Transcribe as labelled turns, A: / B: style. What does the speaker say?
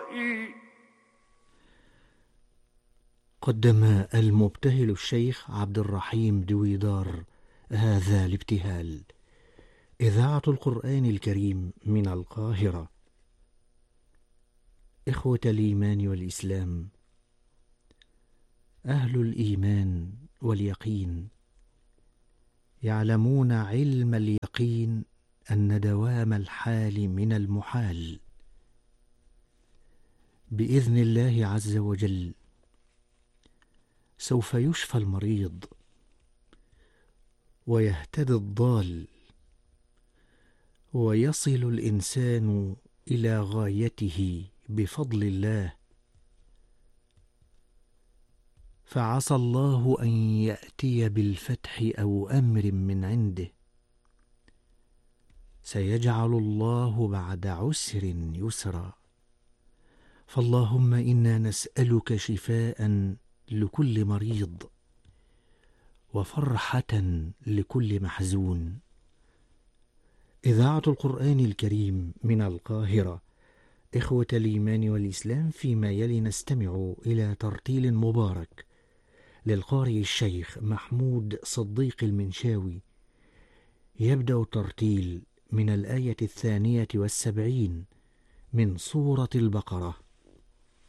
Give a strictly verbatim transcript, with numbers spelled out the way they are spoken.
A: ورائي.
B: قدم المبتهل الشيخ عبد الرحيم دويدار هذا الابتهال. إذاعة القرآن الكريم من القاهرة. إخوة الإيمان والإسلام، أهل الإيمان واليقين يعلمون علم اليقين أن دوام الحال من المحال. بإذن الله عز وجل سوف يشفى المريض ويهتدي الضال ويصل الإنسان إلى غايته بفضل الله. فعسى الله أن يأتي بالفتح أو أمر من عنده. سيجعل الله بعد عسر يسرا. فاللهم إنا نسألك شفاء لكل مريض وفرحة لكل محزون. إذاعة القرآن الكريم من القاهرة. إخوة الإيمان والإسلام، فيما يلي نستمع إلى ترتيل مبارك للقارئ الشيخ محمود صديق المنشاوي. يبدأ الترتيل من الآية الثانية والسبعين من سورة البقرة.